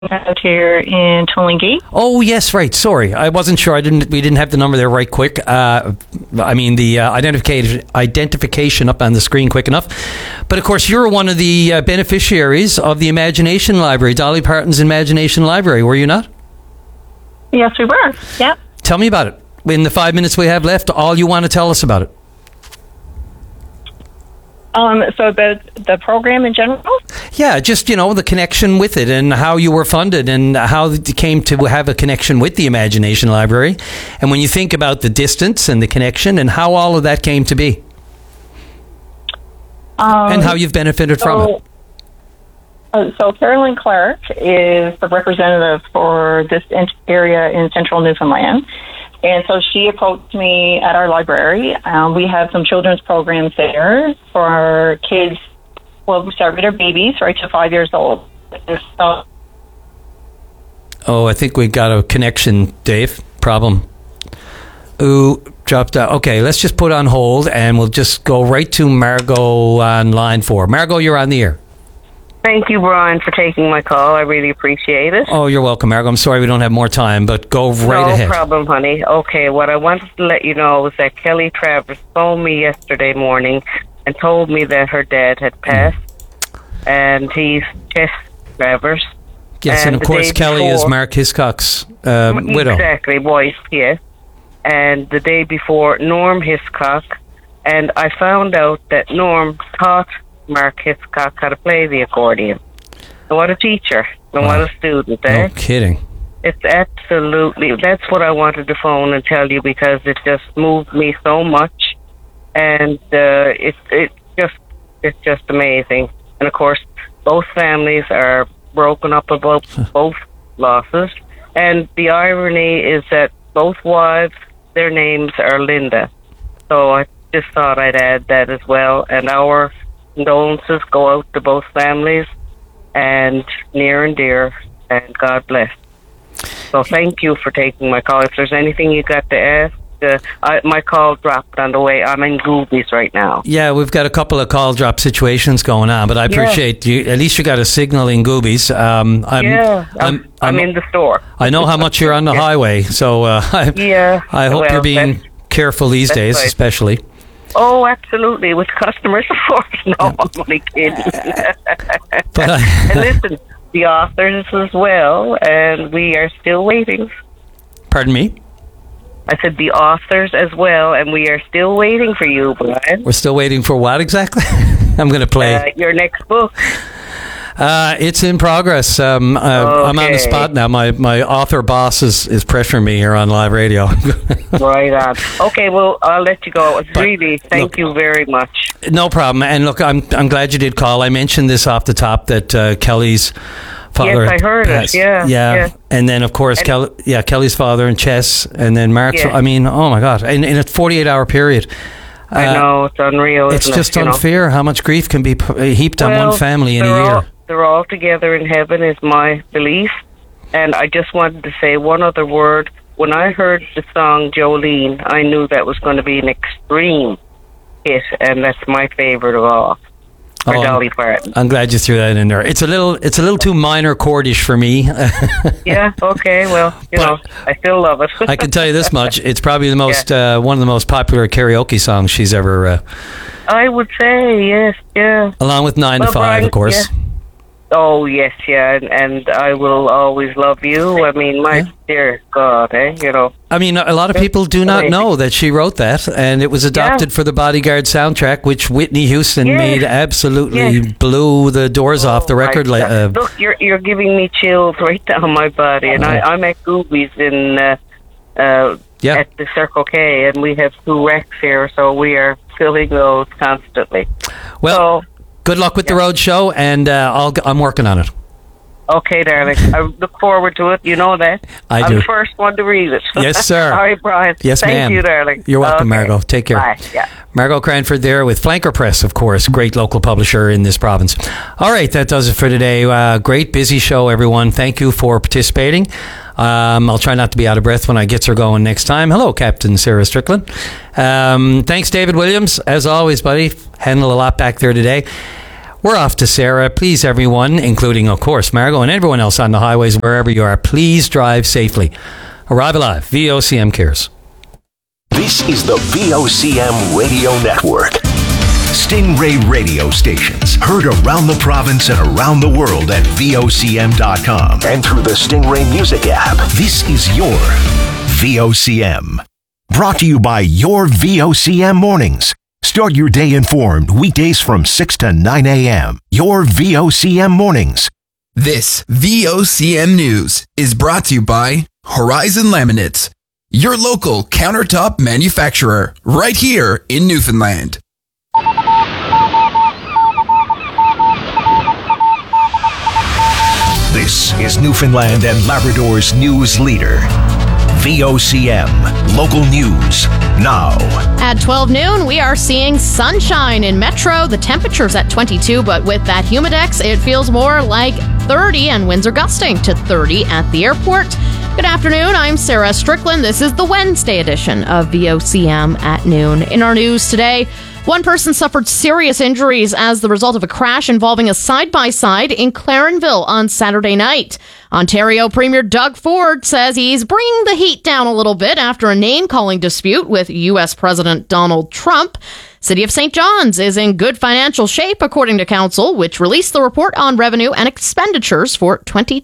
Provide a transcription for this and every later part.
out here in Tullingee. Oh yes, right. Sorry, I wasn't sure. We didn't have the number there right quick. The identification up on the screen quick enough. But of course, you're one of the beneficiaries of the Imagination Library, Dolly Parton's Imagination Library. Were you not? Yes, we were. Yep. Tell me about it. In the 5 minutes we have left, all you want to tell us about it. So about the program in general? Yeah, just, the connection with it and how you were funded and how you came to have a connection with the Imagination Library. And when you think about the distance and the connection and how all of that came to be. And how you've benefited from it. So Carolyn Clark is the representative for this area in central Newfoundland. And so she approached me at our library. We have some children's programs there for kids. Well, we start with our babies right to 5 years old. So, I think we got a connection, Dave. Problem. Ooh, dropped out. Okay, let's just put on hold and we'll just go right to Margot on line 4. Margot, you're on the air. Thank you, Brian, for taking my call. I really appreciate it. Oh, you're welcome, Margot. I'm sorry we don't have more time, but go right ahead. No problem, honey. Okay, what I wanted to let you know was that Kelly Travers phoned me yesterday morning and told me that her dad had passed, and he's Jess Travers. Yes, and of course, Kelly is Mark Hiscock's widow. Exactly, wife, yes. And the day before, Norm Hiscock, and I found out that Norm taught Mark Hiscock how to play the accordion. So what a teacher and what a student, eh? No kidding. It's absolutely, that's what I wanted to phone and tell you because it just moved me so much, and it's just amazing. And of course, both families are broken up about both losses, and the irony is that both wives, their names are Linda. So I just thought I'd add that as well, and our condolences go out to both families, and near and dear, and God bless. So thank you for taking my call. If there's anything you got to ask, my call dropped on the way. I'm in Goobies right now. Yeah, we've got a couple of call drop situations going on, but I appreciate you. At least you got a signal in Goobies. I'm in the store. I know how much you're on the highway, so I hope you're being careful these days, right. Especially. Oh, absolutely, with customer support. No, I'm only kidding. And listen, the authors as well, and we are still waiting. Pardon me? I said the authors as well, and we are still waiting for you, Brian. We're still waiting for what exactly? I'm going to play. Your next book. It's in progress. I'm on the spot now. My author boss is pressuring me here on live radio. Right on. Okay, well, I'll let you go. Thank you very much. No problem. And look, I'm glad you did call. I mentioned this off the top that Kelly's father. Yes, I heard it. Yeah. And then of course Kelly's father and Chess, and then Mark's. Yeah. I mean, oh my God! In a 48-hour period. I know, it's unreal. It's just unfair how much grief can be heaped on one family in a year. They're all together in heaven is my belief. And I just wanted to say one other word. When I heard the song Jolene, I knew that was going to be an extreme hit, and that's my favorite of all. For Dolly Parton. I'm glad you threw that in there. It's a little too minor chordish for me. Yeah, okay, well, I still love it. I can tell you this much. It's probably the most one of the most popular karaoke songs she's ever... I would say, yes, yeah. Along with 9 to 5, Brian, of course. Yeah. Oh, yes, yeah, and I Will Always Love You. I mean, dear God, I mean, a lot of people do not know that she wrote that, and it was adopted for the Bodyguard soundtrack, which Whitney Houston made absolutely blew the doors off the record. Look, you're giving me chills right down my body, and I'm at Goobies at the Circle K, and we have 2 wrecks here, so we are filling those constantly. Well... Good luck with the road show, and I'm working on it. Okay, darling. I look forward to it. You know that. I'm the first one to read it. Yes, sir. All right, Brian. Yes, ma'am. Thank you, darling. You're welcome, Margot. Take care. Bye. Yeah. Margot Cranford there with Flanker Press, of course, great local publisher in this province. All right, that does it for today. Great busy show, everyone. Thank you for participating. I'll try not to be out of breath when I get her going next time. Hello, Captain Sarah Strickland. Thanks, David Williams. As always, buddy, handle a lot back there today. We're off to Sarah. Please, everyone, including, of course, Margot and everyone else on the highways, wherever you are, please drive safely. Arrive Alive, VOCM cares. This is the VOCM Radio Network. Stingray radio stations heard around the province and around the world at VOCM.com and through the Stingray Music app. This is your VOCM. Brought to you by your VOCM Mornings. Start your day informed weekdays from 6 to 9 a.m. Your VOCM Mornings. This VOCM News is brought to you by Horizon Laminates, your local countertop manufacturer, right here in Newfoundland. This is Newfoundland and Labrador's news leader. VOCM, local news, now. At 12 noon, we are seeing sunshine in Metro. The temperature's at 22, but with that humidex, it feels more like 30, and winds are gusting to 30 at the airport. Good afternoon, I'm Sarah Strickland. This is the Wednesday edition of VOCM at noon. In our news today, one person suffered serious injuries as the result of a crash involving a side-by-side in Clarenville on Saturday night. Ontario Premier Doug Ford says he's bringing the heat down a little bit after a name-calling dispute with U.S. President Donald Trump. City of St. John's is in good financial shape, according to Council, which released the report on revenue and expenditures for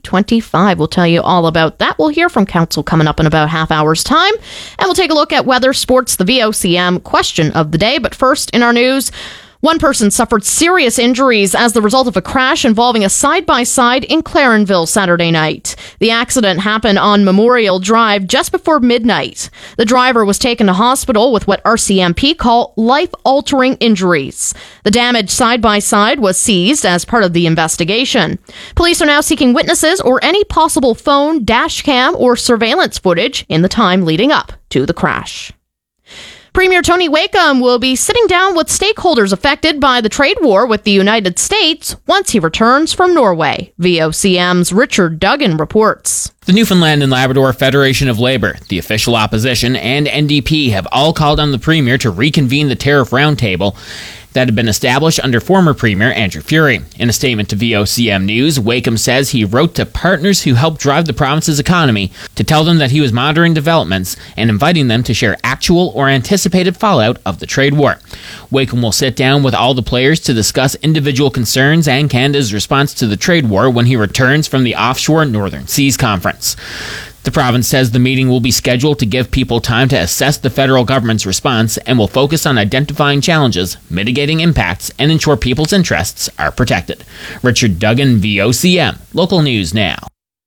2025. We'll tell you all about that. We'll hear from Council coming up in about half hour's time. And we'll take a look at weather, sports, the VOCM question of the day. But first, in our news, one person suffered serious injuries as the result of a crash involving a side-by-side in Clarenville Saturday night. The accident happened on Memorial Drive just before midnight. The driver was taken to hospital with what RCMP call life-altering injuries. The damaged side-by-side was seized as part of the investigation. Police are now seeking witnesses or any possible phone, dash cam, or surveillance footage in the time leading up to the crash. Premier Tony Wakeham will be sitting down with stakeholders affected by the trade war with the United States once he returns from Norway. VOCM's Richard Duggan reports. The Newfoundland and Labrador Federation of Labour, the official opposition, and NDP have all called on the Premier to reconvene the tariff roundtable that had been established under former Premier Andrew Furey. In a statement to VOCM News, Wakeham says he wrote to partners who helped drive the province's economy to tell them that he was monitoring developments and inviting them to share actual or anticipated fallout of the trade war. Wakeham will sit down with all the players to discuss individual concerns and Canada's response to the trade war when he returns from the offshore Northern Seas Conference. The province says the meeting will be scheduled to give people time to assess the federal government's response and will focus on identifying challenges, mitigating impacts, and ensure people's interests are protected. Richard Duggan, VOCM, local news now.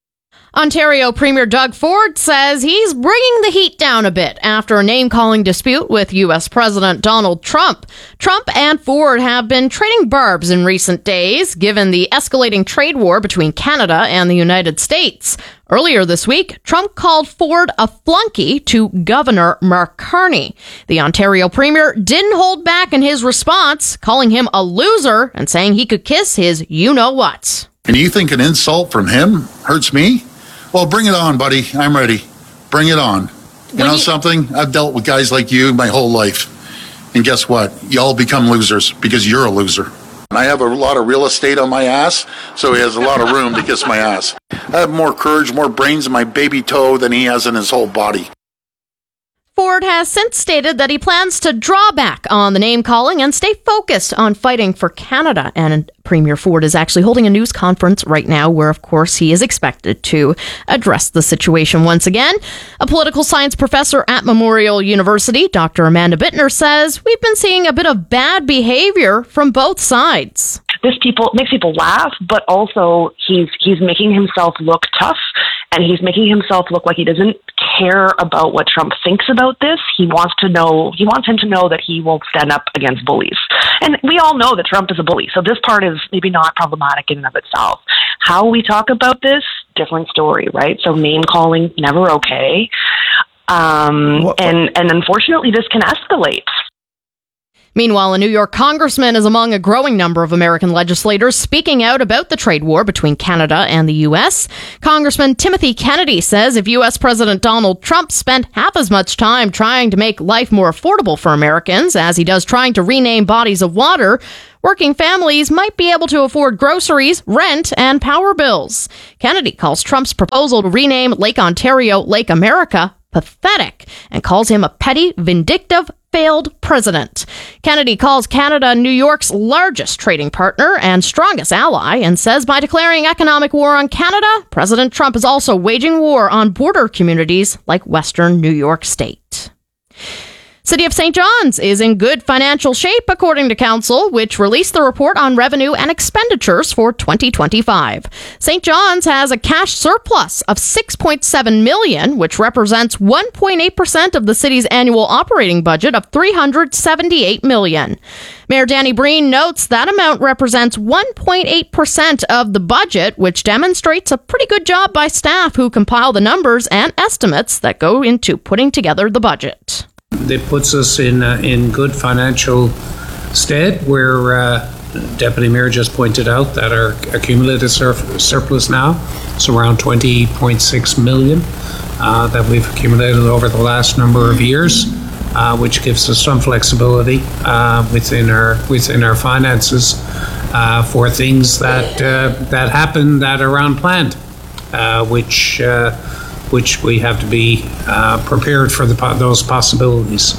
Ontario Premier Doug Ford says he's bringing the heat down a bit after a name-calling dispute with U.S. President Donald Trump. Trump and Ford have been trading barbs in recent days, given the escalating trade war between Canada and the United States. Earlier this week, Trump called Ford a flunky to Governor Mark Carney. The Ontario Premier didn't hold back in his response, calling him a loser and saying he could kiss his you-know-what. And you think an insult from him hurts me? Well, bring it on, buddy. I'm ready. Bring it on. You know something? I've dealt with guys like you my whole life. And guess what? You all become losers because you're a loser. I have a lot of real estate on my ass, so he has a lot of room to kiss my ass. I have more courage, more brains in my baby toe than he has in his whole body. Ford has since stated that he plans to draw back on the name-calling and stay focused on fighting for Canada. And Premier Ford is actually holding a news conference right now where, of course, he is expected to address the situation once again. A political science professor at Memorial University, Dr. Amanda Bittner, says we've been seeing a bit of bad behavior from both sides. This makes people laugh, but also he's making himself look tough, and he's making himself look like he doesn't care about what Trump thinks about this. He wants him to know that he won't stand up against bullies. And we all know that Trump is a bully, so this part is maybe not problematic in and of itself. How we talk about this, different story, right? So name calling, never okay. And unfortunately, this can escalate. Meanwhile, a New York congressman is among a growing number of American legislators speaking out about the trade war between Canada and the U.S. Congressman Timothy Kennedy says if U.S. President Donald Trump spent half as much time trying to make life more affordable for Americans as he does trying to rename bodies of water, working families might be able to afford groceries, rent, and power bills. Kennedy calls Trump's proposal to rename Lake Ontario Lake America pathetic and calls him a petty, vindictive, failed president. Kennedy calls Canada New York's largest trading partner and strongest ally and says by declaring economic war on Canada, President Trump is also waging war on border communities like Western New York State. City of St. John's is in good financial shape, according to Council, which released the report on revenue and expenditures for 2025. St. John's has a cash surplus of $6.7 million, which represents 1.8% of the city's annual operating budget of $378 million. Mayor Danny Breen notes that amount represents 1.8% of the budget, which demonstrates a pretty good job by staff who compile the numbers and estimates that go into putting together the budget. It puts us in good financial stead, where Deputy Mayor just pointed out that our accumulated surplus now is around $20.6 million that we've accumulated over the last number of years, which gives us some flexibility within our finances for things that happen that are unplanned, which we have to be prepared for those possibilities.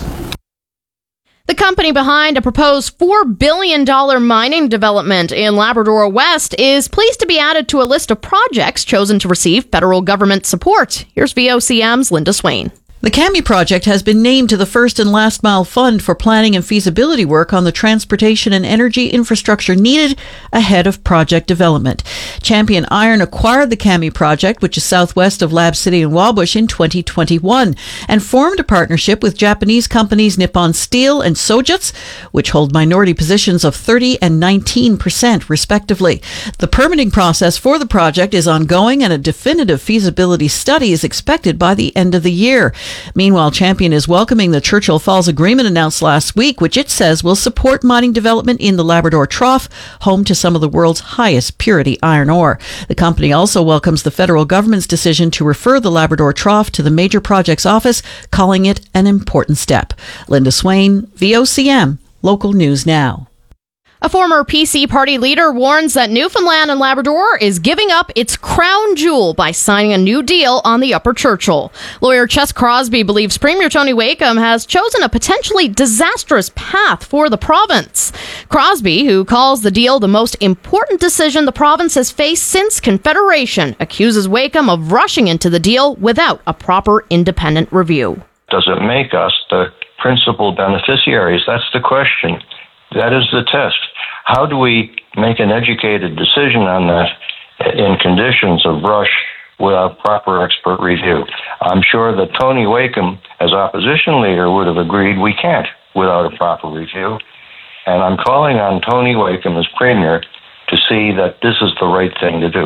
The company behind a proposed $4 billion mining development in Labrador West is pleased to be added to a list of projects chosen to receive federal government support. Here's VOCM's Linda Swain. The Kami project has been named to the First and Last Mile Fund for planning and feasibility work on the transportation and energy infrastructure needed ahead of project development. Champion Iron acquired the Kami project, which is southwest of Lab City and Wabush, in 2021 and formed a partnership with Japanese companies Nippon Steel and Sojitz, which hold minority positions of 30% and 19% respectively. The permitting process for the project is ongoing and a definitive feasibility study is expected by the end of the year. Meanwhile, Champion is welcoming the Churchill Falls Agreement announced last week, which it says will support mining development in the Labrador Trough, home to some of the world's highest purity iron ore. The company also welcomes the federal government's decision to refer the Labrador Trough to the Major Projects Office, calling it an important step. Linda Swain, VOCM, Local News Now. A former PC party leader warns that Newfoundland and Labrador is giving up its crown jewel by signing a new deal on the Upper Churchill. Lawyer Ches Crosby believes Premier Tony Wakeham has chosen a potentially disastrous path for the province. Crosby, who calls the deal the most important decision the province has faced since Confederation, accuses Wakeham of rushing into the deal without a proper independent review. Does it make us the principal beneficiaries? That's the question. That is the test. How do we make an educated decision on that in conditions of rush without proper expert review? I'm sure that Tony Wakeham, as opposition leader, would have agreed we can't without a proper review. And I'm calling on Tony Wakeham as Premier to see that this is the right thing to do.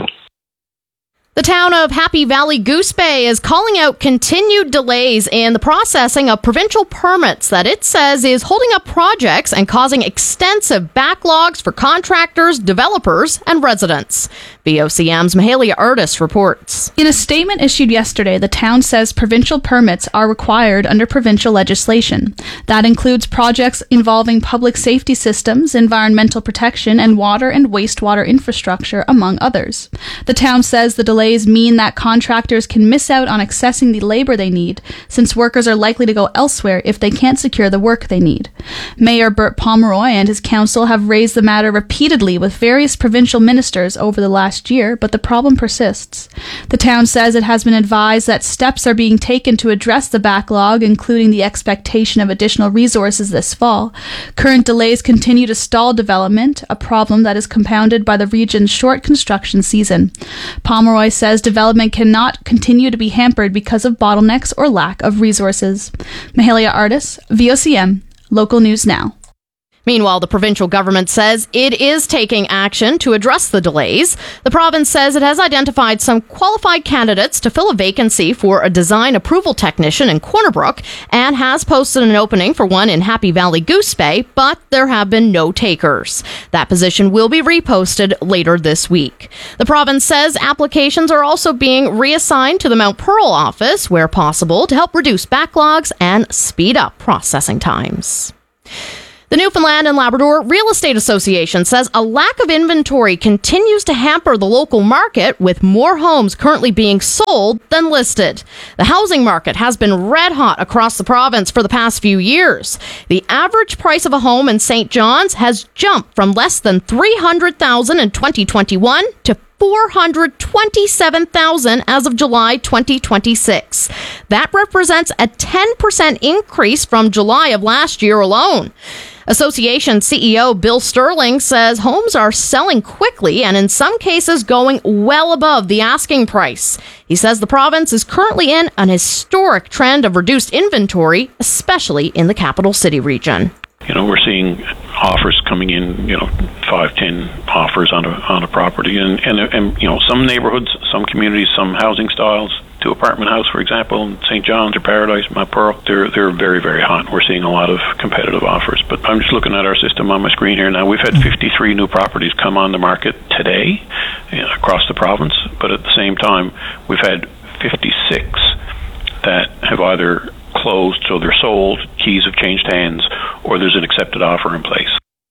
The town of Happy Valley Goose Bay is calling out continued delays in the processing of provincial permits that it says is holding up projects and causing extensive backlogs for contractors, developers, and residents. VOCM's Mahalia Artis reports. In a statement issued yesterday, the town says provincial permits are required under provincial legislation. That includes projects involving public safety systems, environmental protection, and water and wastewater infrastructure, among others. The town says the delays mean that contractors can miss out on accessing the labor they need, since workers are likely to go elsewhere if they can't secure the work they need. Mayor Bert Pomeroy and his council have raised the matter repeatedly with various provincial ministers over the last year, but the problem persists. The town says it has been advised that steps are being taken to address the backlog, including the expectation of additional resources this fall. Current delays continue to stall development, a problem that is compounded by the region's short construction season. Pomeroy says development cannot continue to be hampered because of bottlenecks or lack of resources. Mahalia Artis, VOCM, Local News Now. Meanwhile, the provincial government says it is taking action to address the delays. The province says it has identified some qualified candidates to fill a vacancy for a design approval technician in Corner Brook and has posted an opening for one in Happy Valley Goose Bay, but there have been no takers. That position will be reposted later this week. The province says applications are also being reassigned to the Mount Pearl office where possible to help reduce backlogs and speed up processing times. The Newfoundland and Labrador Real Estate Association says a lack of inventory continues to hamper the local market, with more homes currently being sold than listed. The housing market has been red hot across the province for the past few years. The average price of a home in St. John's has jumped from less than $300,000 in 2021 to $427,000 as of July 2026. That represents a 10% increase from July of last year alone. Association CEO Bill Sterling says homes are selling quickly and in some cases going well above the asking price. He says the province is currently in an historic trend of reduced inventory, especially in the capital city region. We're seeing offers coming in, 5-10 offers on a property, and some neighborhoods, some communities, some housing styles, to apartment house, for example, in St. John's or Paradise, Mount Pearl, they're very, very hot. We're seeing a lot of competitive offers. But I'm just looking at our system on my screen here now. We've had 53 new properties come on the market today across the province, but at the same time, we've had 56 that have either closed, so they're sold, keys have changed hands, or there's an accepted offer in place.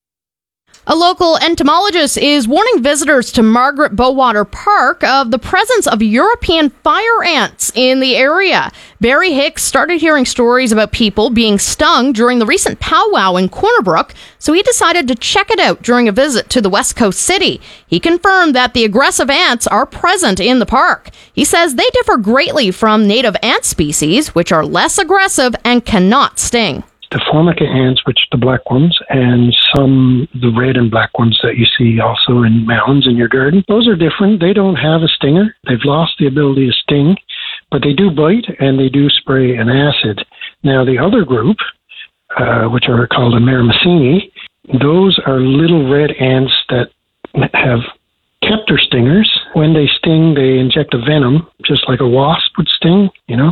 A local entomologist is warning visitors to Margaret Bowater Park of the presence of European fire ants in the area. Barry Hicks started hearing stories about people being stung during the recent powwow in Corner Brook, so he decided to check it out during a visit to the West Coast city. He confirmed that the aggressive ants are present in the park. He says they differ greatly from native ant species, which are less aggressive and cannot sting. The Formica ants, which are the black ones, and the red and black ones that you see also in mounds in your garden. Those are different. They don't have a stinger. They've lost the ability to sting, but they do bite and they do spray an acid. Now, the other group, which are called the Myrmecini, those are little red ants that have kept their stingers. When they sting, they inject a venom, just like a wasp would sting,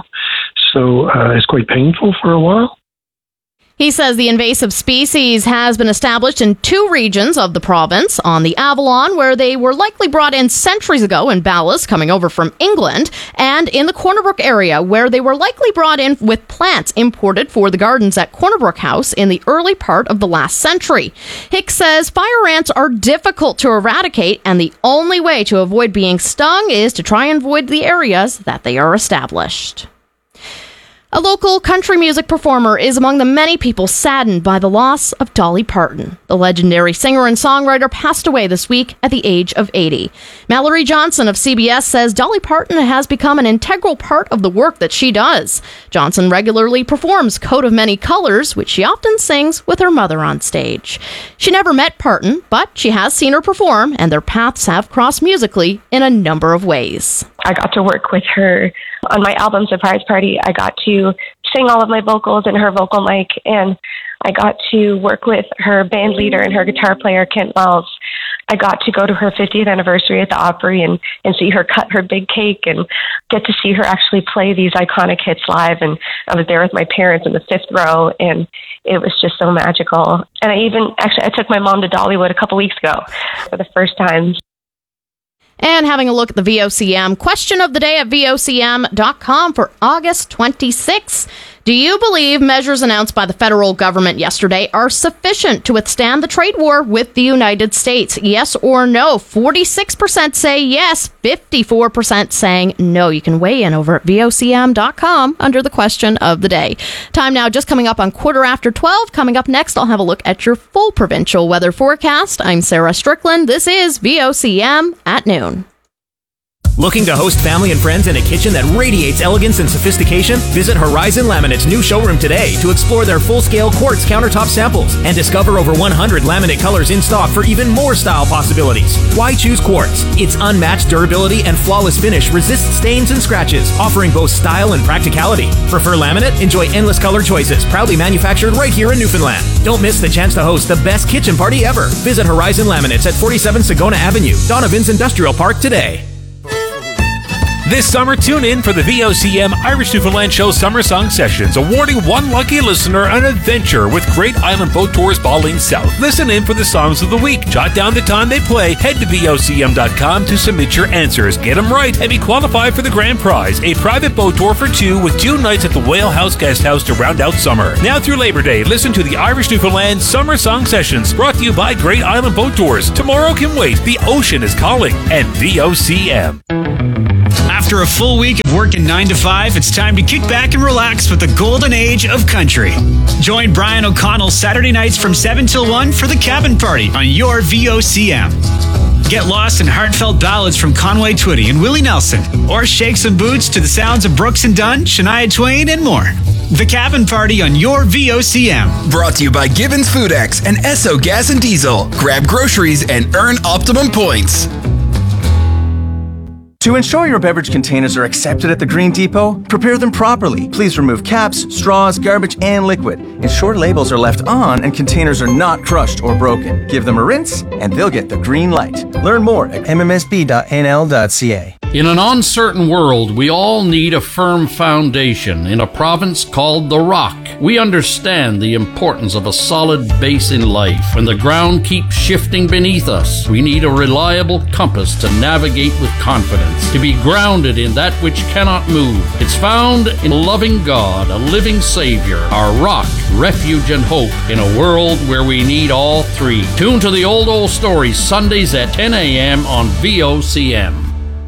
So it's quite painful for a while. He says the invasive species has been established in 2 regions of the province, on the Avalon, where they were likely brought in centuries ago in ballast coming over from England, and in the Corner Brook area, where they were likely brought in with plants imported for the gardens at Corner Brook House in the early part of the last century. Hicks says fire ants are difficult to eradicate, and the only way to avoid being stung is to try and avoid the areas that they are established. A local country music performer is among the many people saddened by the loss of Dolly Parton. The legendary singer and songwriter passed away this week at the age of 80. Mallory Johnson of CBS says Dolly Parton has become an integral part of the work that she does. Johnson regularly performs Coat of Many Colors, which she often sings with her mother on stage. She never met Parton, but she has seen her perform, and their paths have crossed musically in a number of ways. I got to work with her on my album Surprise Party. I got to sing all of my vocals in her vocal mic, and I got to work with her band leader and her guitar player, Kent Wells. I got to go to her 50th anniversary at the Opry and see her cut her big cake and get to see her actually play these iconic hits live. And I was there with my parents in the 5th row, and it was just so magical. And I took my mom to Dollywood a couple weeks ago for the first time. And having a look at the VOCM question of the day at VOCM.com for August 26th. Do you believe measures announced by the federal government yesterday are sufficient to withstand the trade war with the United States? Yes or no? 46% say yes, 54% saying no. You can weigh in over at VOCM.com under the question of the day. Time now just coming up on 12:15. Coming up next, I'll have a look at your full provincial weather forecast. I'm Sarah Strickland. This is VOCM at noon. Looking to host family and friends in a kitchen that radiates elegance and sophistication? Visit Horizon Laminate's new showroom today to explore their full-scale quartz countertop samples and discover over 100 laminate colors in stock for even more style possibilities. Why choose quartz? Its unmatched durability and flawless finish resists stains and scratches, offering both style and practicality. Prefer laminate? Enjoy endless color choices, proudly manufactured right here in Newfoundland. Don't miss the chance to host the best kitchen party ever. Visit Horizon Laminates at 47 Sagona Avenue, Donovan's Industrial Park today. This summer, tune in for the VOCM Irish Newfoundland Show Summer Song Sessions, awarding one lucky listener an adventure with Great Island Boat Tours Balding South. Listen in for the songs of the week. Jot down the time they play. Head to VOCM.com to submit your answers. Get them right and be qualified for the grand prize, a private boat tour for two with 2 nights at the Whale House Guest House to round out summer. Now through Labor Day, listen to the Irish Newfoundland Summer Song Sessions, brought to you by Great Island Boat Tours. Tomorrow can wait. The ocean is calling. And VOCM. After a full week of working 9 to 5, it's time to kick back and relax with the golden age of country. Join Brian O'Connell Saturday nights from 7 till 1 for the Cabin Party on your VOCM. Get lost in heartfelt ballads from Conway Twitty and Willie Nelson, or shake some boots to the sounds of Brooks and Dunn, Shania Twain, and more. The Cabin Party on your VOCM. Brought to you by Gibbons FoodX and Esso Gas and Diesel. Grab groceries and earn optimum points. To ensure your beverage containers are accepted at the Green Depot, prepare them properly. Please remove caps, straws, garbage, and liquid. Ensure labels are left on and containers are not crushed or broken. Give them a rinse and they'll get the green light. Learn more at mmsb.nl.ca. In an uncertain world, we all need a firm foundation in a province called the Rock. We understand the importance of a solid base in life. When the ground keeps shifting beneath us, we need a reliable compass to navigate with confidence, to be grounded in that which cannot move. It's found in a loving God, a living Savior, our rock, refuge, and hope in a world where we need all three. Tune to the Old Stories Sundays at 10 a.m. on VOCM.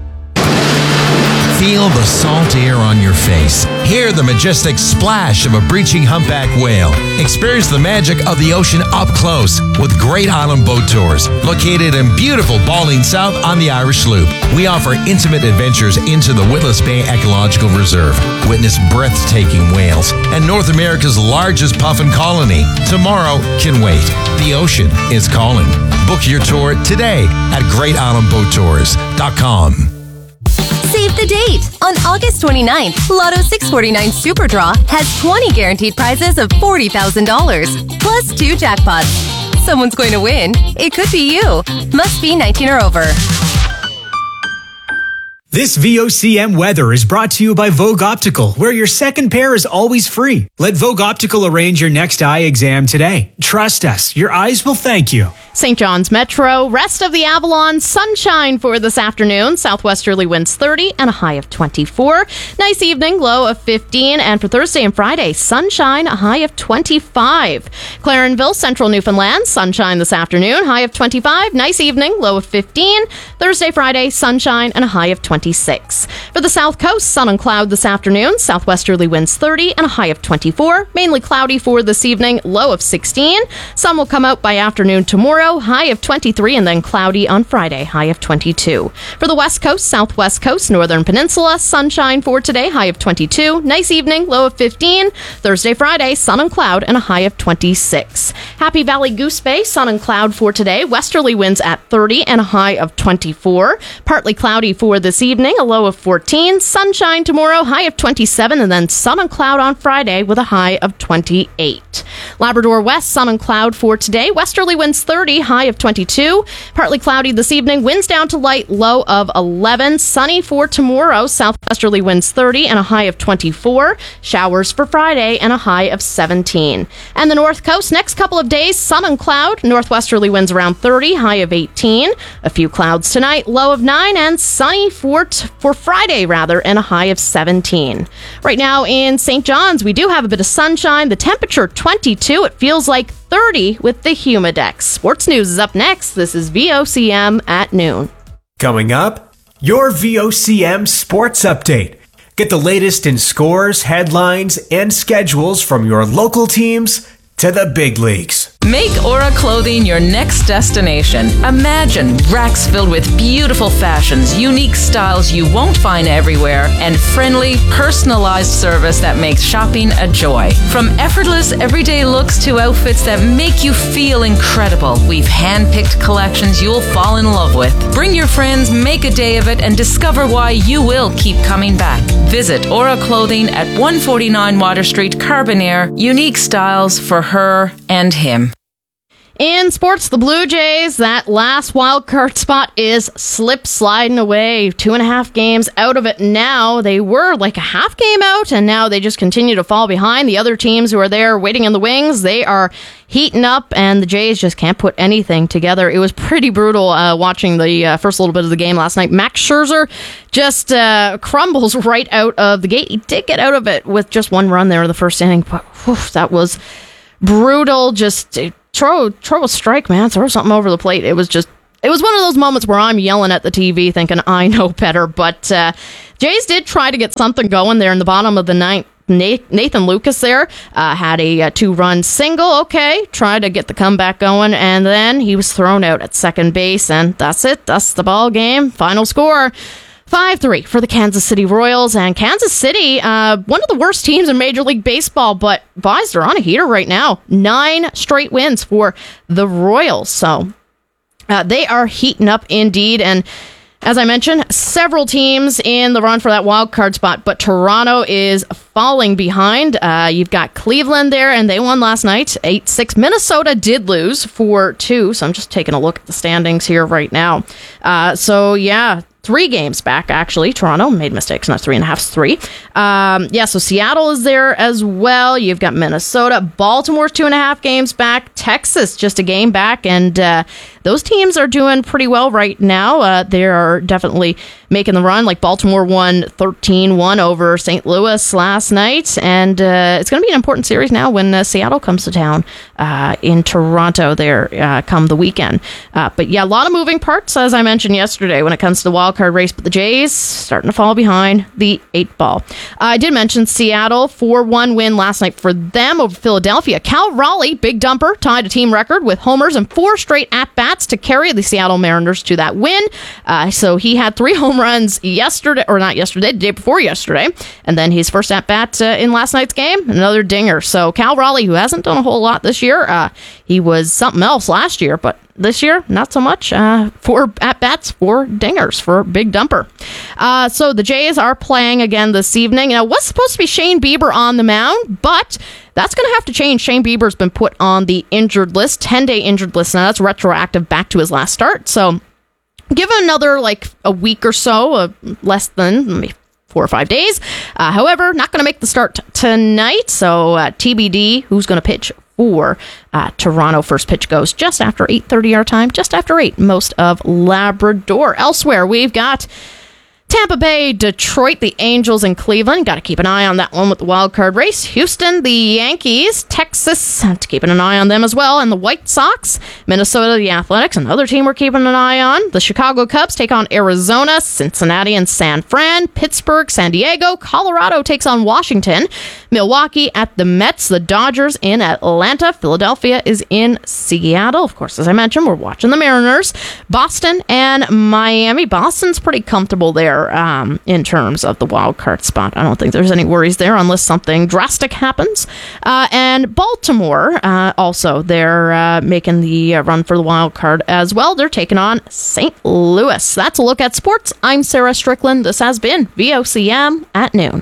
Feel the salt air on your face. Hear the majestic splash of a breaching humpback whale. Experience the magic of the ocean up close with Great Island Boat Tours, located in beautiful Balding South on the Irish Loop. We offer intimate adventures into the Witless Bay Ecological Reserve. Witness breathtaking whales and North America's largest puffin colony. Tomorrow can wait. The ocean is calling. Book your tour today at GreatIslandBoatTours.com. Save the date! On August 29th, Lotto 649 Super Draw has 20 guaranteed prizes of $40,000, plus 2 jackpots. Someone's going to win. It could be you. Must be 19 or over. This VOCM weather is brought to you by Vogue Optical, where your second pair is always free. Let Vogue Optical arrange your next eye exam today. Trust us, your eyes will thank you. St. John's Metro, rest of the Avalon, sunshine for this afternoon. Southwesterly winds 30 and a high of 24. Nice evening, low of 15. And for Thursday and Friday, sunshine, a high of 25. Clarenville, Central Newfoundland, sunshine this afternoon, high of 25. Nice evening, low of 15. Thursday, Friday, sunshine and a high of 26. For the South Coast, sun and cloud this afternoon. Southwesterly winds 30 and a high of 24. Mainly cloudy for this evening, low of 16. Sun will come out by afternoon tomorrow, high of 23, and then cloudy on Friday, high of 22. For the West Coast, Southwest Coast, Northern Peninsula, sunshine for today, high of 22. Nice evening, low of 15. Thursday, Friday, sun and cloud and a high of 26. Happy Valley Goose Bay, sun and cloud for today. Westerly winds at 30 and a high of 24. Partly cloudy for this evening, a low of 14. Sunshine tomorrow, high of 27, and then sun and cloud on Friday with a high of 28. Labrador West, sun and cloud for today. Westerly winds 30, high of 22. Partly cloudy this evening, winds down to light, low of 11. Sunny for tomorrow, southwesterly winds 30 and a high of 24. Showers for Friday and a high of 17. And the North Coast, next couple of days, sun and cloud. Northwesterly winds around 30, high of 18. A few clouds tonight, low of 9, and sunny for Friday, and a high of 17. Right now in St. John's, we do have a bit of sunshine. The temperature 22. It feels like 30 with the Humidex. Sports News is up next. This is VOCM at noon. Coming up, your VOCM Sports Update. Get the latest in scores, headlines, and schedules from your local teams to the big leagues. Make Aura Clothing your next destination. Imagine racks filled with beautiful fashions, unique styles you won't find everywhere, and friendly, personalized service that makes shopping a joy. From effortless, everyday looks to outfits that make you feel incredible, we've hand-picked collections you'll fall in love with. Bring your friends, make a day of it, and discover why you will keep coming back. Visit Aura Clothing at 149 Water Street, Carbonaire. Unique styles for her and him. In sports, the Blue Jays, that last wild card spot is sliding away. 2.5 games out of it now. They were like a half game out, and now they just continue to fall behind. The other teams who are there waiting in the wings, they are heating up, and the Jays just can't put anything together. It was pretty brutal watching the first little bit of the game last night. Max Scherzer just crumbles right out of the gate. He did get out of it with just one run there in the first inning, but that was brutal. Just throw a strike, man. Throw something over the plate. It was one of those moments where I'm yelling at the TV thinking I know better. But Jays did try to get something going there in the bottom of the ninth. Nathan Lucas there had a 2-run single. Okay, tried to get the comeback going, and then he was thrown out at second base, and that's it. That's the ball game. Final score 5-3 for the Kansas City Royals. And Kansas City, one of the worst teams in Major League Baseball, but boys, they're on a heater right now. 9 straight wins for the Royals. So they are heating up indeed. And as I mentioned, several teams in the run for that wild card spot, but Toronto is falling behind. You've got Cleveland there, and they won last night, 8-6. Minnesota did lose 4-2, so I'm just taking a look at the standings here right now. 3 games back, actually. Toronto made mistakes, not 3.5, it's 3. So Seattle is there as well. You've got Minnesota. Baltimore's 2.5 games back. Texas just a game back, and those teams are doing pretty well right now. They are definitely making the run. Like Baltimore won 13-1 over St. Louis last night, and it's going to be an important series now when Seattle comes to town in Toronto there come the weekend. But yeah, a lot of moving parts, as I mentioned yesterday, when it comes to the wild card race, but the Jays starting to fall behind the 8 ball. I did mention Seattle, 4-1 win last night for them over Philadelphia. Cal Raleigh, big dumper, tied a team record with homers and 4 straight at-bats to carry the Seattle Mariners to that win. So he had 3 home runs the day before yesterday, and then his first at-bat in last night's game, another dinger. So Cal Raleigh, who hasn't done a whole lot this year, he was something else last year, but this year, not so much. 4 at-bats, 4 dingers for Big Dumper. So the Jays are playing again this evening. Now, it was supposed to be Shane Bieber on the mound, but that's going to have to change. Shane Bieber's been put on the injured list, 10-day injured list. Now, that's retroactive back to his last start. So give him another, a week or so, less than maybe 4 or 5 days. However, not going to make the start tonight. So TBD, who's going to pitch for Toronto. First pitch goes just after 8:30 our time, just after 8, most of Labrador. Elsewhere, we've got Tampa Bay, Detroit, the Angels, and Cleveland. Got to keep an eye on that one with the wild card race. Houston, the Yankees, Texas, to keeping an eye on them as well, and the White Sox. Minnesota, the Athletics, another team we're keeping an eye on. The Chicago Cubs take on Arizona, Cincinnati and San Fran, Pittsburgh, San Diego, Colorado takes on Washington, Milwaukee at the Mets, the Dodgers in Atlanta, Philadelphia is in Seattle. Of course, as I mentioned, we're watching the Mariners, Boston and Miami. Boston's pretty comfortable there in terms of the wild card spot. I don't think there's any worries there unless something drastic happens. And Baltimore, also, they're making the run for the wild card as well. They're taking on St. Louis. That's a look at sports. I'm Sarah Strickland. This has been VOCM at noon.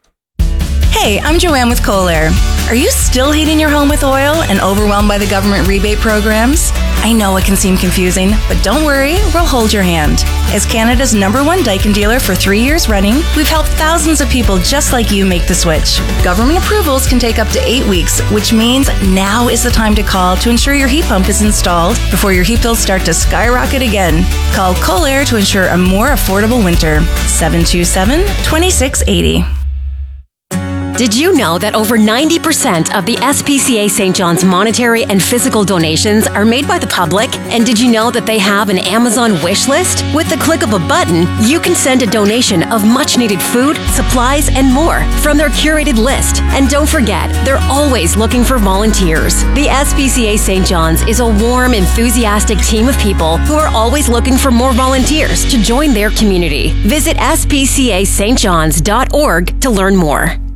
Hey, I'm Joanne with Kohler. Are you still heating your home with oil and overwhelmed by the government rebate programs? I know it can seem confusing, but don't worry, we'll hold your hand. As Canada's #1 Daikin dealer for 3 years running, we've helped thousands of people just like you make the switch. Government approvals can take up to 8 weeks, which means now is the time to call to ensure your heat pump is installed before your heat bills start to skyrocket again. Call Kohler to ensure a more affordable winter. 727-2680. Did you know that over 90% of the SPCA St. John's monetary and physical donations are made by the public? And did you know that they have an Amazon wish list? With the click of a button, you can send a donation of much-needed food, supplies, and more from their curated list. And don't forget, they're always looking for volunteers. The SPCA St. John's is a warm, enthusiastic team of people who are always looking for more volunteers to join their community. Visit spcastjohns.org to learn more.